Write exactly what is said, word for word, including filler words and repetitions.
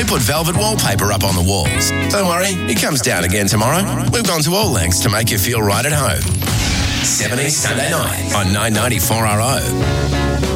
We put velvet wallpaper up on the walls. Don't worry, it comes down again tomorrow. We've gone to all lengths to make you feel right at home. seventies Sunday night on nine ninety-four R O.